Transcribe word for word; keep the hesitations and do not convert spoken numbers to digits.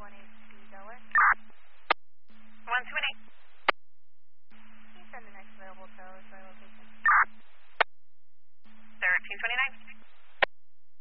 one eight B Delaware. one two eight. Can you send the next available tower to our location? thirteen twenty-nine.